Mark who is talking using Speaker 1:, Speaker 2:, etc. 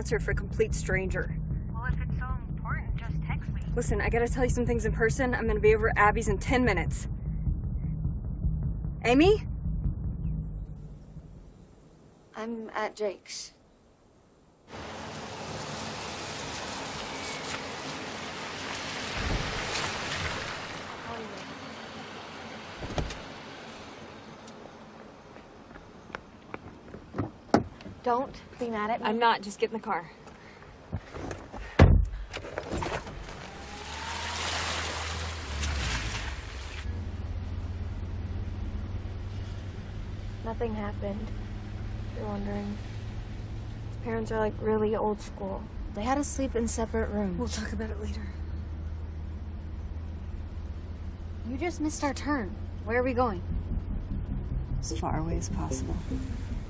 Speaker 1: answer for a complete stranger.
Speaker 2: Well, if it's so important, just text me.
Speaker 1: Listen, I gotta tell you some things in person. I'm gonna be over at Abby's in 10 minutes. Amy?
Speaker 3: I'm at Jake's. Don't be mad at me.
Speaker 1: I'm not. Just get in the car.
Speaker 3: Nothing happened. If you're wondering. His parents are like really old school. They had us sleep in separate rooms.
Speaker 1: We'll talk about it later.
Speaker 3: You just missed our turn. Where are we going?
Speaker 1: As far away as possible.